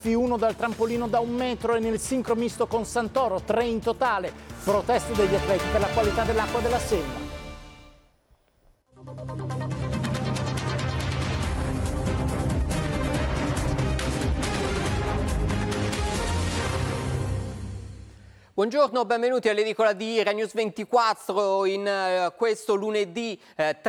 F1 dal trampolino da 1 metro e nel sincro misto con Santoro, 3 in totale. Proteste degli atleti per la qualità dell'acqua della Senna. Buongiorno, benvenuti all'edicola di Rai News 24 in questo lunedì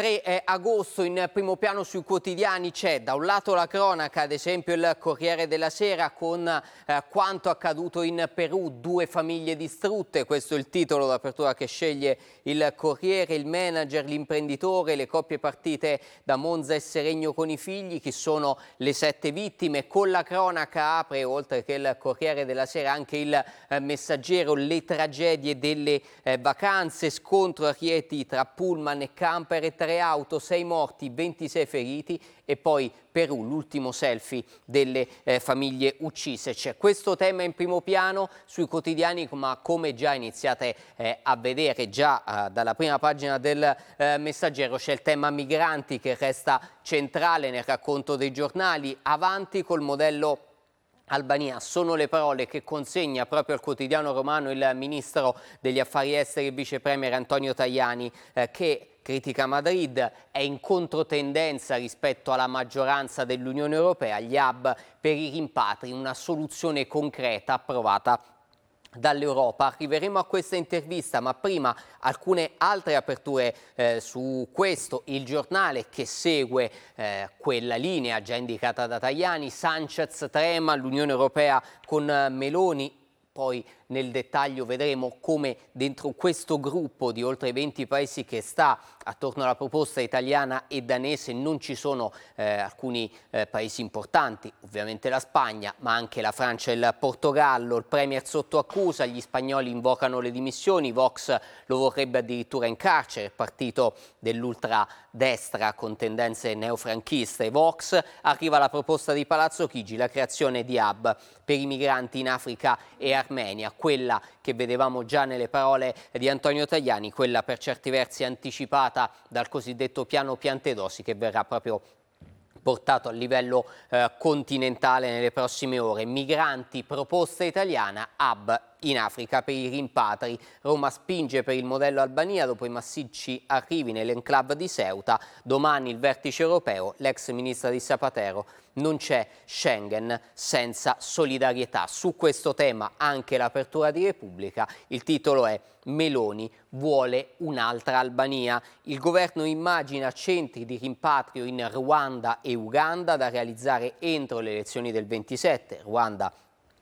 3 agosto. In primo piano sui quotidiani c'è da un lato la cronaca, ad esempio il Corriere della Sera con quanto accaduto in Perù, 2 famiglie distrutte, questo è il titolo d'apertura che sceglie il Corriere, il manager, l'imprenditore, le coppie partite da Monza e Seregno con i figli, chi sono le 7 vittime. Con la cronaca apre, oltre che il Corriere della Sera, anche il Messaggero, le tragedie delle vacanze, scontro a Rieti tra pullman e camper e 3 auto, 6 morti, 26 feriti e poi Perù, l'ultimo selfie delle famiglie uccise. C'è questo tema in primo piano sui quotidiani, ma come già iniziate a vedere già dalla prima pagina del Messaggero c'è il tema migranti che resta centrale nel racconto dei giornali. Avanti col modello Albania, sono le parole che consegna proprio al quotidiano romano il ministro degli affari esteri e vice premier Antonio Tajani, che critica Madrid, è in controtendenza rispetto alla maggioranza dell'Unione Europea, gli hub per i rimpatri, una soluzione concreta approvata dall'Europa. Arriveremo a questa intervista, ma prima alcune altre aperture su questo. Il giornale che segue quella linea già indicata da Tajani, Sanchez trema, l'Unione Europea con Meloni. Poi nel dettaglio vedremo come dentro questo gruppo di oltre 20 paesi che sta attorno alla proposta italiana e danese non ci sono alcuni paesi importanti, ovviamente la Spagna, ma anche la Francia e il Portogallo. Il premier sotto accusa, gli spagnoli invocano le dimissioni, Vox lo vorrebbe addirittura in carcere, partito dell'ultradestra con tendenze neofranchiste. Vox, arriva la proposta di Palazzo Chigi, la creazione di hub per i migranti in Africa e Armenia, quella che vedevamo già nelle parole di Antonio Tajani, quella per certi versi anticipata dal cosiddetto piano Piantedosi che verrà proprio portato a livello continentale nelle prossime ore. Migranti, proposta italiana, hub in Africa per i rimpatri. Roma spinge per il modello Albania dopo i massicci arrivi nell'enclave di Ceuta. Domani il vertice europeo, l'ex ministra di Zapatero, non c'è Schengen senza solidarietà. Su questo tema anche l'apertura di Repubblica, il titolo è Meloni vuole un'altra Albania. Il governo immagina centri di rimpatrio in Ruanda e Uganda da realizzare entro le elezioni del 27. Ruanda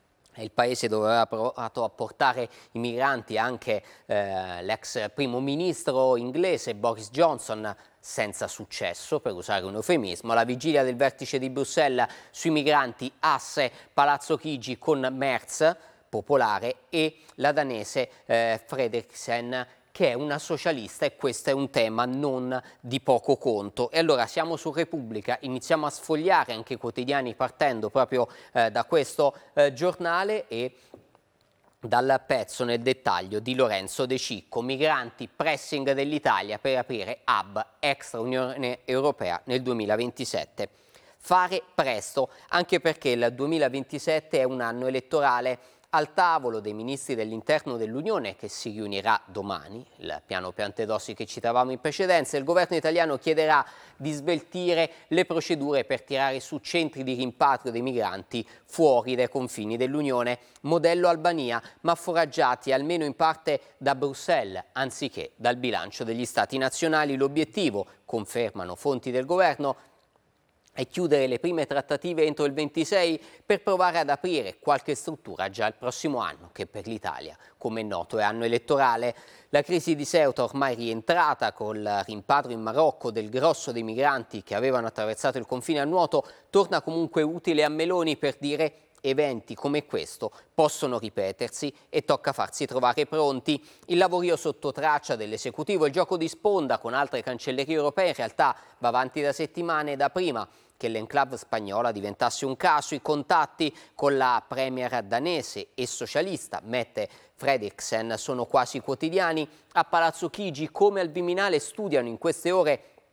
è il paese dove aveva provato a portare i migranti anche l'ex primo ministro inglese Boris Johnson, senza successo, per usare un eufemismo. Alla vigilia del vertice di Bruxelles sui migranti, asse Palazzo Chigi con Merz, popolare, e la danese Frederiksen, che è una socialista, e questo è un tema non di poco conto. E allora siamo su Repubblica, iniziamo a sfogliare anche i quotidiani partendo proprio da questo giornale e dal pezzo nel dettaglio di Lorenzo De Cicco, migranti, pressing dell'Italia per aprire hub extra Unione Europea nel 2027. Fare presto, anche perché il 2027 è un anno elettorale. Al tavolo dei ministri dell'interno dell'Unione, che si riunirà domani, il piano Piantedosi che citavamo in precedenza, il governo italiano chiederà di sveltire le procedure per tirare su centri di rimpatrio dei migranti fuori dai confini dell'Unione, modello Albania, ma foraggiati almeno in parte da Bruxelles, anziché dal bilancio degli Stati nazionali. L'obiettivo, confermano fonti del governo, e chiudere le prime trattative entro il 26 per provare ad aprire qualche struttura già il prossimo anno, che per l'Italia, come è noto, è anno elettorale. La crisi di Ceuta, ormai rientrata col rimpatrio in Marocco del grosso dei migranti che avevano attraversato il confine a nuoto, torna comunque utile a Meloni per dire: eventi come questo possono ripetersi e tocca farsi trovare pronti. Il lavorio sotto traccia dell'esecutivo, il gioco di sponda con altre cancellerie europee in realtà va avanti da settimane, da prima che l'enclave spagnola diventasse un caso. I contatti con la premier danese e socialista Mette Frederiksen sono quasi quotidiani. A Palazzo Chigi, come al Viminale, studiano in queste ore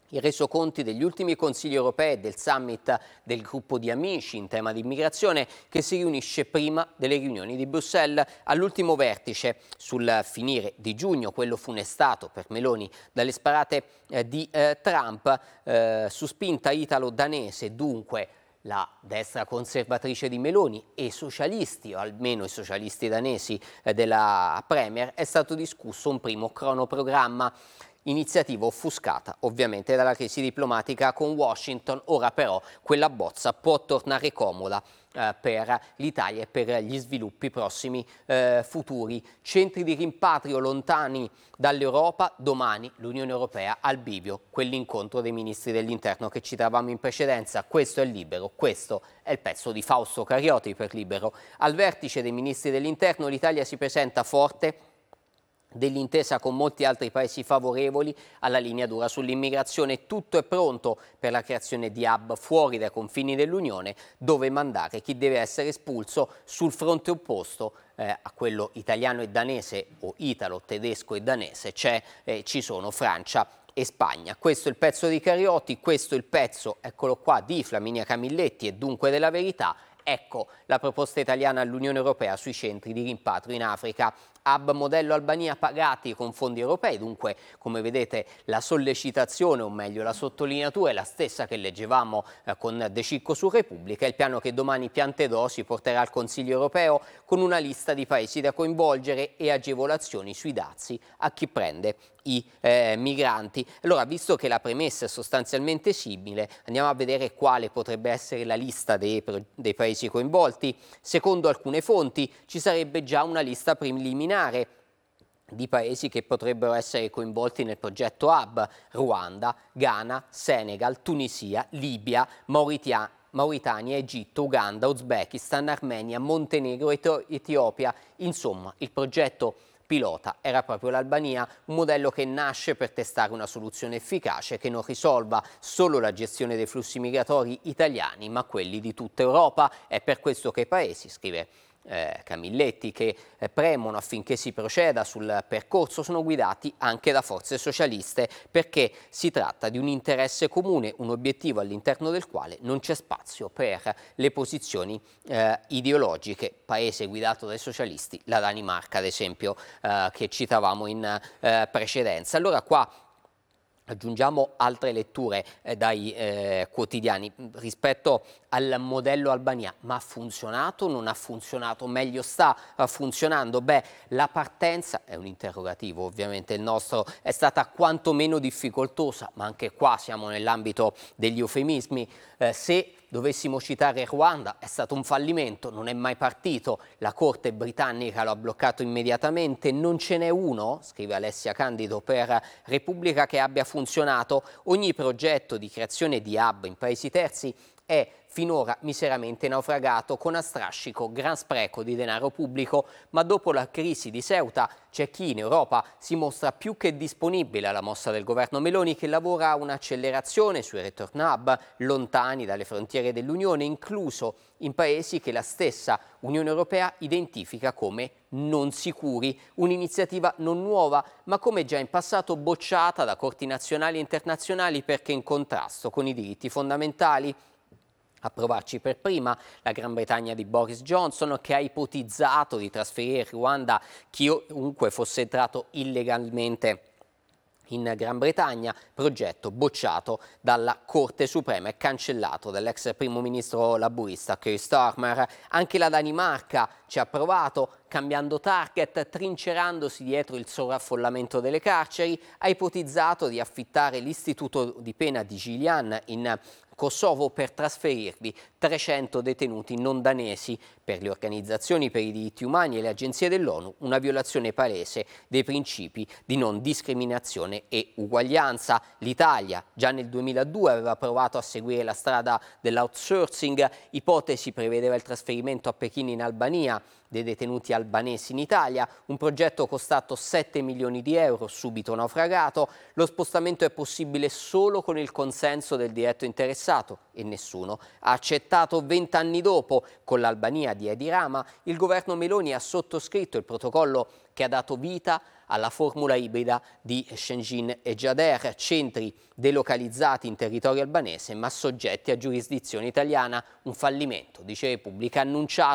I resoconti degli ultimi consigli europei e del summit del gruppo di amici in tema di immigrazione che si riunisce prima delle riunioni di Bruxelles. All'ultimo vertice sul finire di giugno, quello funestato per Meloni dalle sparate di Trump, su spinta italo-danese, dunque la destra conservatrice di Meloni e i socialisti, o almeno i socialisti danesi della Premier, è stato discusso un primo cronoprogramma. Iniziativa offuscata ovviamente dalla crisi diplomatica con Washington. Ora però quella bozza può tornare comoda per l'Italia e per gli sviluppi prossimi futuri. Centri di rimpatrio lontani dall'Europa, domani l'Unione Europea al bivio, quell'incontro dei ministri dell'interno che citavamo in precedenza. Questo è Libero, questo è il pezzo di Fausto Carioti per Libero. Al vertice dei ministri dell'interno l'Italia si presenta forte, dell'intesa con molti altri paesi favorevoli alla linea dura sull'immigrazione. Tutto è pronto per la creazione di hub fuori dai confini dell'Unione dove mandare chi deve essere espulso. Sul fronte opposto a quello italiano e danese, o italo, tedesco e danese, ci sono Francia e Spagna. Questo è il pezzo di Carioti, questo è il pezzo, eccolo qua, di Flaminia Camilletti e dunque della Verità. Ecco la proposta italiana all'Unione Europea sui centri di rimpatrio in Africa. Hub modello Albania pagati con fondi europei, dunque come vedete la sollecitazione, o meglio la sottolineatura, è la stessa che leggevamo con De Cicco su Repubblica. Il piano che domani Piantedosi porterà al Consiglio Europeo con una lista di paesi da coinvolgere e agevolazioni sui dazi a chi prende i migranti. Allora, visto che la premessa è sostanzialmente simile, andiamo a vedere quale potrebbe essere la lista dei paesi coinvolti. Secondo alcune fonti ci sarebbe già una lista preliminare di paesi che potrebbero essere coinvolti nel progetto Hub: Ruanda, Ghana, Senegal, Tunisia, Libia, Mauritania, Egitto, Uganda, Uzbekistan, Armenia, Montenegro, Etiopia. Insomma, il progetto pilota era proprio l'Albania, un modello che nasce per testare una soluzione efficace che non risolva solo la gestione dei flussi migratori italiani, ma quelli di tutta Europa. È per questo che i paesi, scrive Camilletti, che premono affinché si proceda sul percorso sono guidati anche da forze socialiste, perché si tratta di un interesse comune, un obiettivo all'interno del quale non c'è spazio per le posizioni ideologiche. Paese guidato dai socialisti, la Danimarca ad esempio, che citavamo in precedenza. Allora qua aggiungiamo altre letture dai quotidiani rispetto al modello Albania. Ma ha funzionato? Non ha funzionato? Meglio sta funzionando? Beh, la partenza, è un interrogativo ovviamente il nostro, è stata quantomeno difficoltosa, ma anche qua siamo nell'ambito degli eufemismi. Se dovessimo citare Ruanda, è stato un fallimento, non è mai partito, la Corte britannica lo ha bloccato immediatamente. Non ce n'è uno, scrive Alessia Candido per Repubblica, che abbia funzionato. Ogni progetto di creazione di hub in paesi terzi è finora miseramente naufragato, con a strascico gran spreco di denaro pubblico, ma dopo la crisi di Ceuta c'è chi in Europa si mostra più che disponibile alla mossa del governo Meloni, che lavora a un'accelerazione sui return hub lontani dalle frontiere dell'Unione, incluso in paesi che la stessa Unione Europea identifica come non sicuri. Un'iniziativa non nuova, ma come già in passato bocciata da corti nazionali e internazionali perché in contrasto con i diritti fondamentali. A provarci per prima la Gran Bretagna di Boris Johnson, che ha ipotizzato di trasferire in Ruanda chiunque fosse entrato illegalmente in Gran Bretagna, progetto bocciato dalla Corte Suprema e cancellato dall'ex primo ministro laburista Keir Starmer. Anche la Danimarca ci ha provato, cambiando target, trincerandosi dietro il sovraffollamento delle carceri. Ha ipotizzato di affittare l'istituto di pena di Gillian in Kosovo per trasferirvi 300 detenuti non danesi. Per le organizzazioni per i diritti umani e le agenzie dell'ONU, una violazione palese dei principi di non discriminazione e uguaglianza. L'Italia già nel 2002 aveva provato a seguire la strada dell'outsourcing, ipotesi prevedeva il trasferimento a Pechino in Albania dei detenuti albanesi in Italia, un progetto costato 7 milioni di euro, subito naufragato. Lo spostamento è possibile solo con il consenso del diretto interessato interessato e nessuno ha accettato. 20 anni dopo, con l'Albania di Edi Rama, il governo Meloni ha sottoscritto il protocollo che ha dato vita alla formula ibrida di Shengin e Gjader, centri delocalizzati in territorio albanese ma soggetti a giurisdizione italiana. Un fallimento, dice Repubblica, annunciato